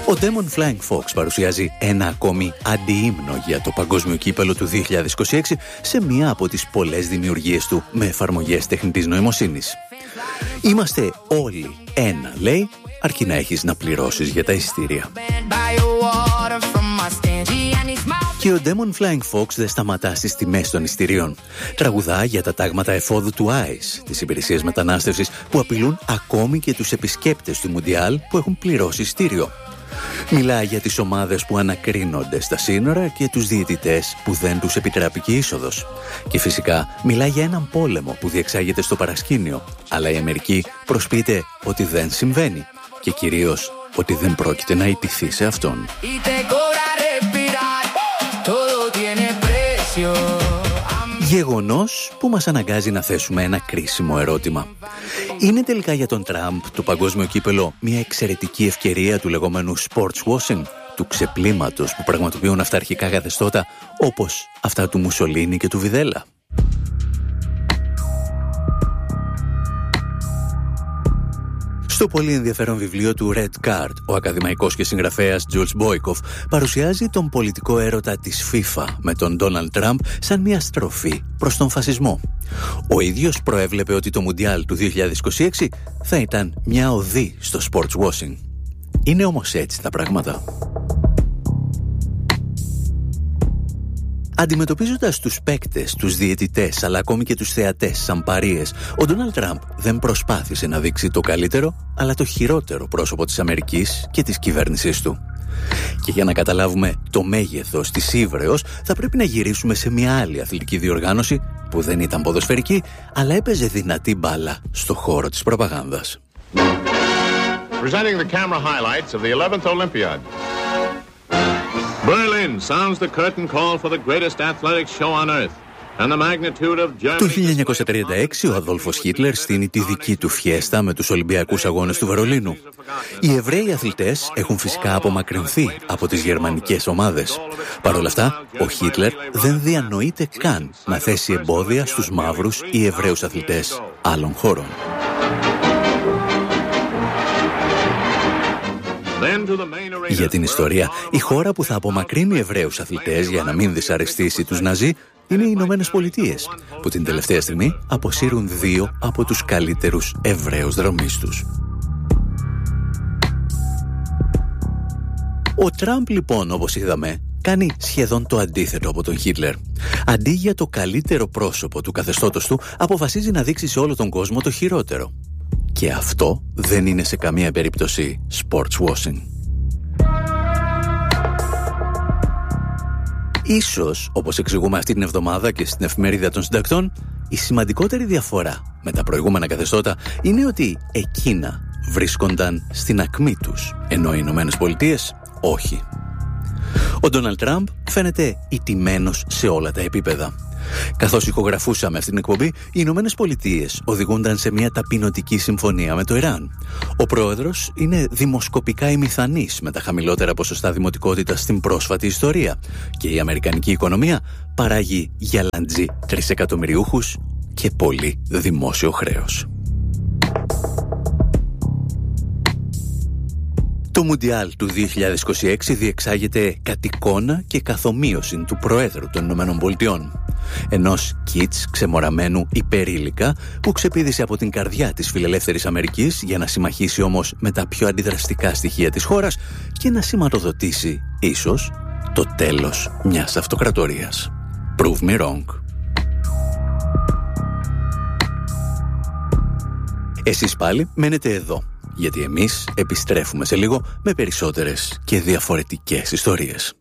Ο Demon Flying Fox παρουσιάζει ένα ακόμη αντιύμνο για το παγκόσμιο κύπελλο του 2026 σε μία από τις πολλές δημιουργίες του με εφαρμογές τεχνητής νοημοσύνης. Είμαστε όλοι ένα, λέει, αρκεί να έχεις να πληρώσεις για τα εισιτήρια. Και ο Demon Flying Fox δεν σταματά στις τιμές των εισιτηρίων. Τραγουδά για τα τάγματα εφόδου του ICE, της υπηρεσίας μετανάστευσης, που απειλούν ακόμη και τους επισκέπτες του Μουντιάλ που έχουν πληρώσει εισιτήριο. Μιλά για τις ομάδες που ανακρίνονται στα σύνορα και τους διαιτητές που δεν τους επιτράπηκε είσοδος. Και φυσικά μιλά για έναν πόλεμο που διεξάγεται στο παρασκήνιο, αλλά η Αμερική προσποιείται ότι δεν συμβαίνει και κυρίως ότι δεν πρόκειται να ιτηθεί σε αυτόν. Γεγονός που μας αναγκάζει να θέσουμε ένα κρίσιμο ερώτημα. Είναι τελικά για τον Τραμπ το παγκόσμιο κύπελλο μια εξαιρετική ευκαιρία του λεγόμενου sports washing, του ξεπλήματος που πραγματοποιούν αυταρχικά καθεστώτα όπως αυτά του Μουσολίνι και του Βιδέλα? Στο πολύ ενδιαφέρον βιβλίο του Red Card, ο ακαδημαϊκός και συγγραφέας Jules Boykoff παρουσιάζει τον πολιτικό έρωτα της FIFA με τον Donald Trump σαν μια στροφή προς τον φασισμό. Ο ίδιος προέβλεπε ότι το Μουντιάλ του 2026 θα ήταν μια οδή στο sports washing. Είναι όμως έτσι τα πράγματα? Αντιμετωπίζοντας τους παίκτες, τους διαιτητές, αλλά ακόμη και τους θεατές σαν παρείες, ο Ντόναλντ Τραμπ δεν προσπάθησε να δείξει το καλύτερο, αλλά το χειρότερο πρόσωπο της Αμερικής και της κυβέρνησής του. Και για να καταλάβουμε το μέγεθος της ύβρεως, θα πρέπει να γυρίσουμε σε μια άλλη αθλητική διοργάνωση που δεν ήταν ποδοσφαιρική, αλλά έπαιζε δυνατή μπάλα στο χώρο της προπαγάνδας. Presenting the camera highlights of the 11th Olympiad. Berlin sounds the curtain call for the greatest athletic show on earth. Το 1936 ο Αδόλφος Χίτλερ στείνει τη δική του φιέστα με τους Ολυμπιακούς Αγώνες του Βερολίνου. Οι Εβραίοι αθλητές έχουν φυσικά απομακρυνθεί από τις γερμανικές ομάδες. Παρ' όλα αυτά, ο Χίτλερ δεν διανοείται καν να θέσει εμπόδια στους μαύρους ή Εβραίους αθλητές άλλων χώρων. Για την ιστορία, η χώρα που θα απομακρύνει Εβραίους αθλητές για να μην δυσαρεστήσει τους Ναζί είναι οι Ηνωμένες Πολιτείες, που την τελευταία στιγμή αποσύρουν 2 από τους καλύτερους Εβραίους δρομίστους. Ο Τραμπ λοιπόν, όπως είδαμε, κάνει σχεδόν το αντίθετο από τον Χίτλερ. Αντί για το καλύτερο πρόσωπο του καθεστώτος του, αποφασίζει να δείξει σε όλο τον κόσμο το χειρότερο. Και αυτό δεν είναι σε καμία περίπτωση sports washing. Ίσως, όπως εξηγούμε αυτή την εβδομάδα και στην Εφημερίδα των Συντακτών, η σημαντικότερη διαφορά με τα προηγούμενα καθεστώτα είναι ότι εκείνα βρίσκονταν στην ακμή τους, ενώ οι Ηνωμένες Πολιτείες όχι. Ο Ντόναλντ Τραμπ φαίνεται ηττημένος σε όλα τα επίπεδα. Καθώς ηχογραφούσαμε αυτή την εκπομπή, οι Ηνωμένες Πολιτείες οδηγούνταν σε μια ταπεινωτική συμφωνία με το Ιράν. Ο πρόεδρος είναι δημοσκοπικά ημιθανής με τα χαμηλότερα ποσοστά δημοτικότητας στην πρόσφατη ιστορία και η αμερικανική οικονομία παράγει γυαλαντζή τρισεκατομμυριούχους και πολύ δημόσιο χρέος. Το Μουντιάλ του 2026 διεξάγεται κατ' εικόνα και καθομοίωση του Προέδρου των Ηνωμένων Πολιτειών. Ενός κιτς ξεμοραμένου υπερήλικα που ξεπήδησε από την καρδιά της φιλελεύθερης Αμερικής για να συμμαχίσει όμως με τα πιο αντιδραστικά στοιχεία της χώρας και να σηματοδοτήσει, ίσως, το τέλος μιας αυτοκρατορίας. Prove me wrong. Εσείς πάλι μένετε εδώ, γιατί εμείς επιστρέφουμε σε λίγο με περισσότερες και διαφορετικές ιστορίες.